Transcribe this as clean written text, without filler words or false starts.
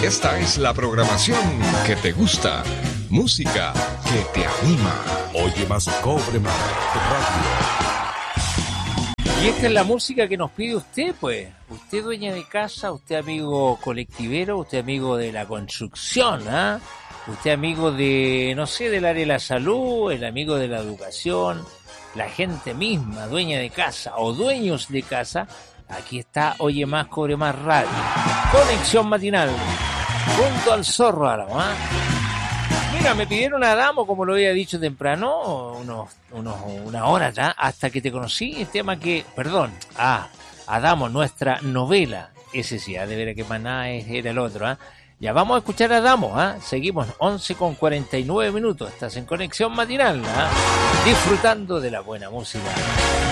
Esta es la programación que te gusta, música que te anima. Oye más, cobre más, radio. Y esta es la música que nos pide usted, pues. Usted dueña de casa, usted amigo colectivero, usted amigo de la construcción, ¿ah? Usted amigo de, no sé, del área de la salud, el amigo de la educación, la gente misma, dueña de casa o dueños de casa. Aquí está Oye Más, Cobre Más Radio. Conexión matinal. Junto al zorro Álamo, ¿ah? Mira, me pidieron a Adamo, como lo había dicho temprano, una hora atrás, hasta que te conocí, el tema que, Adamo, nuestra novela, ese sí, de veras que más nada era el otro, ¿ah? Ya vamos a escuchar a Adamo, ¿ah? Seguimos 11:49 minutos, estás en Conexión Matinal, ¿ah? Disfrutando de la buena música.